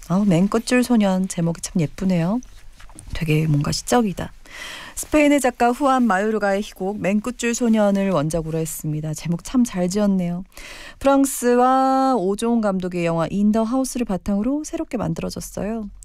맨꽃줄 소년 제목이 참 예쁘네요. 되게 뭔가 시적이다. 스페인의 작가 후안 마요르가의 희곡 맨꽃줄 소년을 원작으로 했습니다. 제목 참 잘 지었네요. 프랑스와 오종 감독의 영화 인 더 하우스를 바탕으로 새롭게 만들어졌어요.